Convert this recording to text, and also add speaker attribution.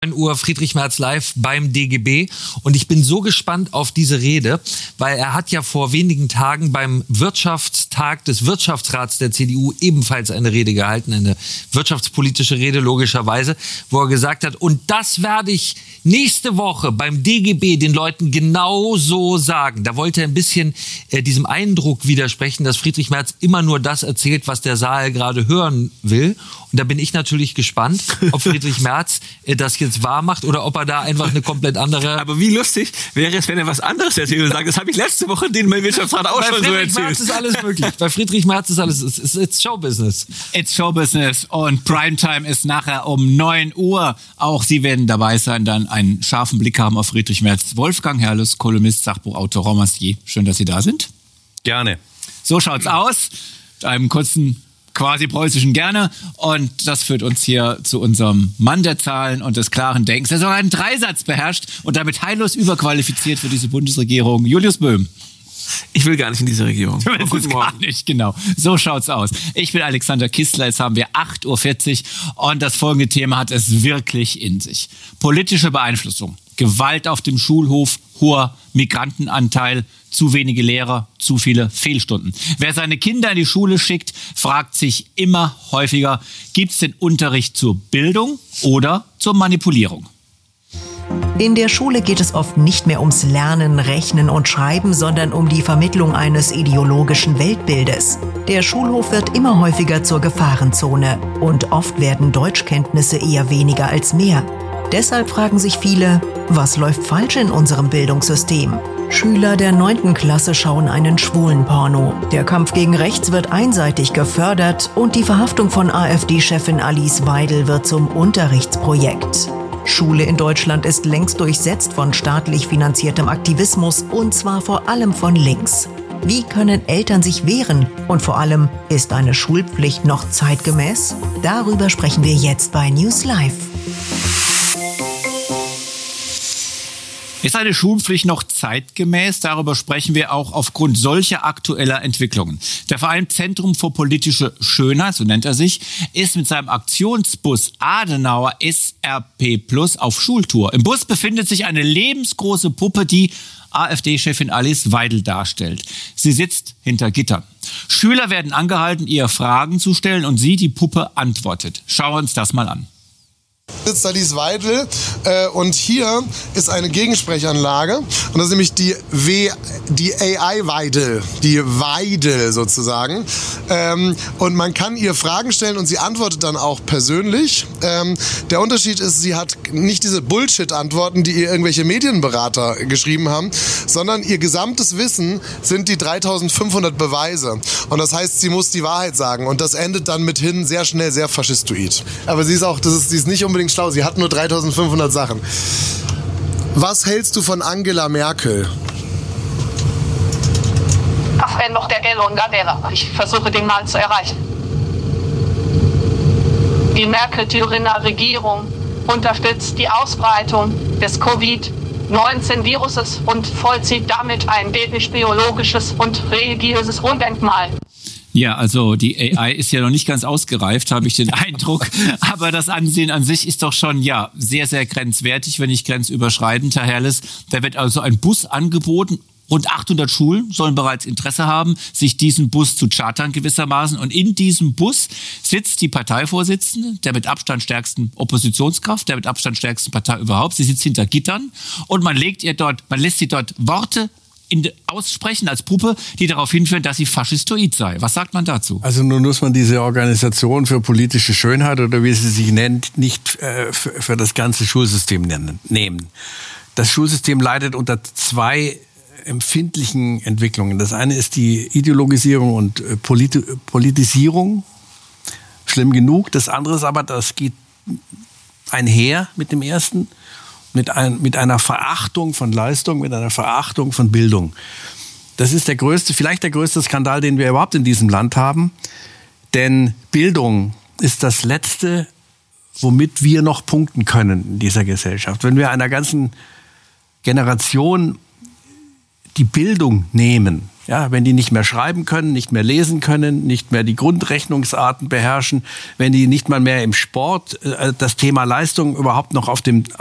Speaker 1: 9 Uhr Friedrich Merz live beim DGB und ich bin so gespannt auf diese Rede, weil er hat ja vor wenigen Tagen beim Wirtschaftstag des Wirtschaftsrats der CDU ebenfalls eine Rede gehalten, eine wirtschaftspolitische Rede logischerweise, wo er gesagt hat, und das werde ich nächste Woche beim DGB den Leuten genau so sagen. Da wollte er ein bisschen diesem Eindruck widersprechen, dass Friedrich Merz immer nur das erzählt, was der Saal gerade hören will. Und da bin ich natürlich gespannt, ob Friedrich Merz das jetzt wahr macht oder ob er da einfach eine komplett andere...
Speaker 2: Aber wie lustig wäre es, wenn er was anderes erzählt und sagt, das habe ich letzte Woche den Wirtschaftsrat auch schon so erzählt. Bei Friedrich Merz ist alles möglich. Bei Friedrich Merz ist alles... It's Showbusiness.
Speaker 3: It's Showbusiness und Primetime ist nachher um 9 Uhr. Auch Sie werden dabei sein, dann einen scharfen Blick haben auf Friedrich Merz. Wolfgang Herrles, Kolumnist, Sachbuchautor, Romancier. Schön, dass Sie da sind.
Speaker 2: Gerne.
Speaker 3: So schaut's aus. Mit einem kurzen... quasi preußischen Gerne. Und das führt uns hier zu unserem Mann der Zahlen und des klaren Denkens, der sogar einen Dreisatz beherrscht und damit heillos überqualifiziert für diese Bundesregierung. Julius Böhm.
Speaker 2: Ich will gar nicht in diese Regierung.
Speaker 3: Du willst es gar nicht, genau. So schaut's aus. Ich bin Alexander Kistler, jetzt haben wir 8.40 Uhr und das folgende Thema hat es wirklich in sich. Politische Beeinflussung, Gewalt auf dem Schulhof, hoher Migrantenanteil, zu wenige Lehrer, zu viele Fehlstunden. Wer seine Kinder in die Schule schickt, fragt sich immer häufiger, gibt es den Unterricht zur Bildung oder zur Manipulierung?
Speaker 4: In der Schule geht es oft nicht mehr ums Lernen, Rechnen und Schreiben, sondern um die Vermittlung eines ideologischen Weltbildes. Der Schulhof wird immer häufiger zur Gefahrenzone und oft werden Deutschkenntnisse eher weniger als mehr. Deshalb fragen sich viele, was läuft falsch in unserem Bildungssystem? Schüler der 9. Klasse schauen einen schwulen Porno. Der Kampf gegen rechts wird einseitig gefördert und die Verhaftung von AfD-Chefin Alice Weidel wird zum Unterrichtsprojekt. Schule in Deutschland ist längst durchsetzt von staatlich finanziertem Aktivismus und zwar vor allem von links. Wie können Eltern sich wehren? Und vor allem, ist eine Schulpflicht noch zeitgemäß? Darüber sprechen wir jetzt bei News Live.
Speaker 3: Ist eine Schulpflicht noch zeitgemäß? Darüber sprechen wir auch aufgrund solcher aktueller Entwicklungen. Der Verein Zentrum für politische Schönheit, so nennt er sich, ist mit seinem Aktionsbus Adenauer SRP Plus auf Schultour. Im Bus befindet sich eine lebensgroße Puppe, die AfD-Chefin Alice Weidel darstellt. Sie sitzt hinter Gittern. Schüler werden angehalten, ihr Fragen zu stellen und sie, die Puppe, antwortet. Schauen wir uns das mal an.
Speaker 5: Sitzt Alice Weidel und hier ist eine Gegensprechanlage und das ist nämlich die AI Weidel, die Weidel sozusagen, und man kann ihr Fragen stellen und sie antwortet dann auch persönlich. Der Unterschied ist, sie hat nicht diese Bullshit-Antworten, die ihr irgendwelche Medienberater geschrieben haben, sondern ihr gesamtes Wissen sind die 3500 Beweise und das heißt, sie muss die Wahrheit sagen und das endet dann mithin sehr schnell sehr faschistoid. Aber sie ist nicht unbedingt schlau, sie hat nur 3500 Sachen. Was hältst du von Angela Merkel?
Speaker 6: Ach, wenn noch der Elon da wäre. Ich versuche den mal zu erreichen. Die Merkel-Thüringer Regierung unterstützt die Ausbreitung des Covid-19-Viruses und vollzieht damit ein biologisches und religiöses Undenkmal.
Speaker 3: Ja, also die AI ist ja noch nicht ganz ausgereift, habe ich den Eindruck. Aber das Ansehen an sich ist doch schon, ja, sehr, sehr grenzwertig, wenn nicht grenzüberschreitend, Herr Herrles. Da wird also ein Bus angeboten. Rund 800 Schulen sollen bereits Interesse haben, sich diesen Bus zu chartern gewissermaßen. Und in diesem Bus sitzt die Parteivorsitzende, der mit Abstand stärksten Oppositionskraft, der mit Abstand stärksten Partei überhaupt. Sie sitzt hinter Gittern und man lässt sie dort Worte aussprechen als Puppe, die darauf hinführen, dass sie faschistoid sei. Was sagt man dazu?
Speaker 7: Also nun muss man diese Organisation für politische Schönheit oder wie sie sich nennt, nicht für das ganze Schulsystem nehmen. Das Schulsystem leidet unter zwei empfindlichen Entwicklungen. Das eine ist die Ideologisierung und Politisierung. Schlimm genug. Das andere ist aber, das geht einher mit dem ersten, mit einer Verachtung von Leistung, mit einer Verachtung von Bildung. Das ist vielleicht der größte Skandal, den wir überhaupt in diesem Land haben. Denn Bildung ist das Letzte, womit wir noch punkten können in dieser Gesellschaft. Wenn wir einer ganzen Generation die Bildung nehmen, Ja, wenn die nicht mehr schreiben können, nicht mehr lesen können, nicht mehr die Grundrechnungsarten beherrschen, wenn die nicht mal mehr im Sport das Thema Leistung überhaupt noch auf dem